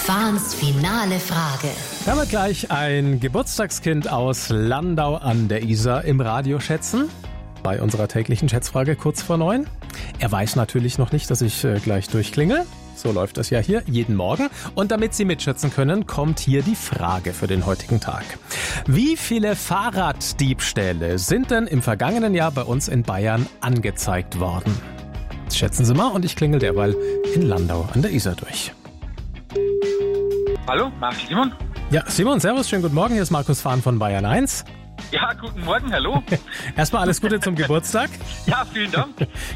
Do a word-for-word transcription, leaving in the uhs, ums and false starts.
Fahns finale Frage. Damit gleich ein Geburtstagskind aus Landau an der Isar im Radio schätzen. Bei unserer täglichen Schätzfrage kurz vor neun. Er weiß natürlich noch nicht, dass ich äh, gleich durchklinge. So läuft das ja hier jeden Morgen. Und damit Sie mitschätzen können, kommt hier die Frage für den heutigen Tag. Wie viele Fahrraddiebstähle sind denn im vergangenen Jahr bei uns in Bayern angezeigt worden? Jetzt schätzen Sie mal und ich klingel derweil in Landau an der Isar durch. Hallo, Marc Simon. Ja, Simon, servus, schönen guten Morgen. Hier ist Markus Fahn von Bayern eins. Ja, guten Morgen, hallo. Erstmal alles Gute zum Geburtstag. Ja, vielen Dank.